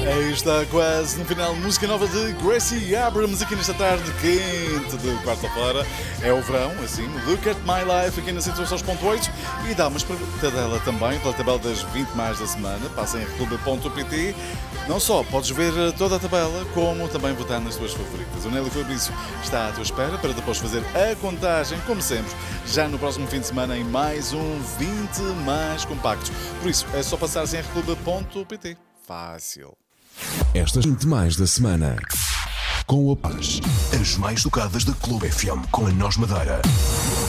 Aí está quase no final, música nova de Gracie Abrams aqui nesta tarde quente de quarta-feira. É o verão, assim, Look at My Life aqui na 106.8 e dá uma espreitadela também pela tabela das 20 mais da semana. Passa em reclube.pt. Não só podes ver toda a tabela, como também votar nas tuas favoritas. O Nélio Fabrício está à tua espera para depois fazer a contagem, como sempre, já no próximo fim de semana em mais um 20 mais compactos. Por isso, é só passar em reclube.pt. Fácil. Estas 20 mais da semana. Com a Paz. As mais tocadas da Clube FM com a Nós Madeira.